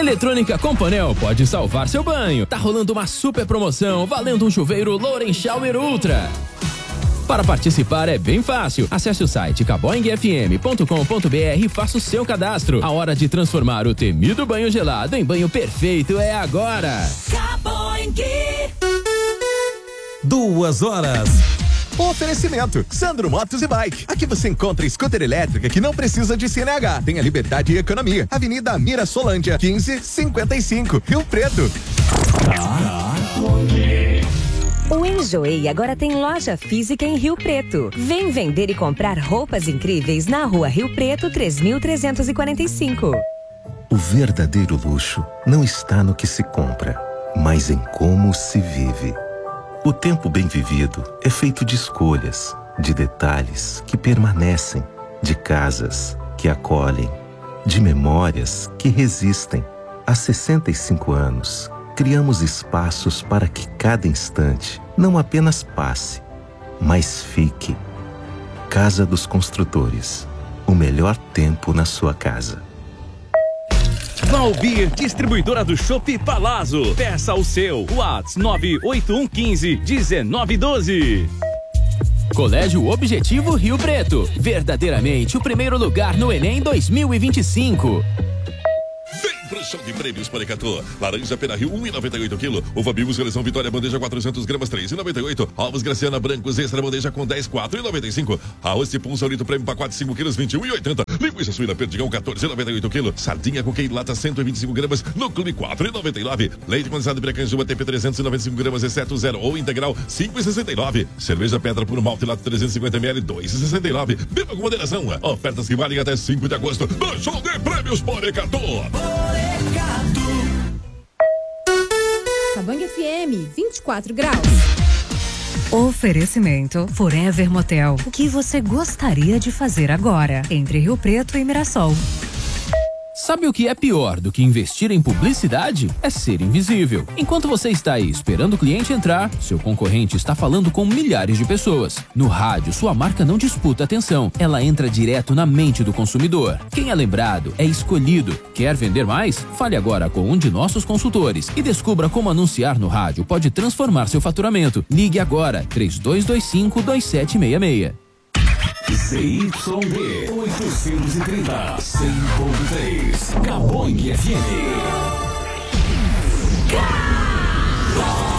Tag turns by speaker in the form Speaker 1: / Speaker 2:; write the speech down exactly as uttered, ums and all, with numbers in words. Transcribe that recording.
Speaker 1: Eletrônica Companel pode salvar seu banho. Tá rolando uma super promoção valendo um chuveiro Loren Shower Ultra. Para participar é bem fácil. Acesse o site caboing f m ponto com ponto b r e faça o seu cadastro. A hora de transformar o temido banho gelado em banho perfeito é agora. Caboing.
Speaker 2: Duas horas.
Speaker 3: Oferecimento Sandro Motos e Bike. Aqui você encontra scooter elétrica que não precisa de C N H. Tem a liberdade e economia. Avenida Mira Solândia, quinze cinquenta e cinco, Rio Preto.
Speaker 4: O Enjoei agora tem loja física em Rio Preto. Vem vender e comprar roupas incríveis na Rua Rio Preto, três mil trezentos e quarenta e cinco.
Speaker 5: O verdadeiro luxo não está no que se compra, mas em como se vive. O tempo bem vivido é feito de escolhas, de detalhes que permanecem, de casas que acolhem, de memórias que resistem. Há sessenta e cinco anos, criamos espaços para que cada instante não apenas passe, mas fique. Casa dos Construtores. O melhor tempo na sua casa.
Speaker 6: Valbir, distribuidora do Chopp Palazzo. Peça o seu. WhatsApp nove oito um um cinco um nove um doze.
Speaker 1: Colégio Objetivo Rio Preto. Verdadeiramente o primeiro lugar no Enem dois mil e vinte e cinco.
Speaker 7: Show de prêmios Porecatu. Laranja Pera Rio, um real e noventa e oito quilo. Uva Bibus Seleção Vitória Bandeja quatrocentos gramas, três reais e noventa e oito. Ovos Graciana Brancos Extra Bandeja com dez, quatro reais e noventa e cinco. Arroz de Pum Saurito Prêmio para quatro, cinco quilos, vinte e um reais e oitenta. Linguiça Suína Perdigão, quatorze reais e noventa e oito quilo. Sardinha Coquei Lata cento e vinte e cinco gramas no Clube, quatro reais e noventa e nove. Leite condensado Brecanjuba T P trezentos e noventa e cinco gramas, exceto zero ou integral, cinco reais e sessenta e nove. Cerveja Pedra Puro Malte Lato trezentos e cinquenta mililitros, dois reais e sessenta e nove. Beba com moderação. Ofertas que valem até cinco de agosto no Show de Prêmios Porecatu. Porecatu.
Speaker 8: Caboing F M, vinte e quatro graus.
Speaker 9: Oferecimento Forever Motel. O que você gostaria de fazer agora? Entre Rio Preto e Mirassol.
Speaker 1: Sabe o que é pior do que investir em publicidade? É ser invisível. Enquanto você está aí esperando o cliente entrar, seu concorrente está falando com milhares de pessoas. No rádio, sua marca não disputa atenção. Ela entra direto na mente do consumidor. Quem é lembrado é escolhido. Quer vender mais? Fale agora com um de nossos consultores e descubra como anunciar no rádio pode transformar seu faturamento. Ligue agora, três dois dois cinco, dois sete seis seis.
Speaker 2: C Y D oitocentos e trinta, cem ponto três. Caboing F M.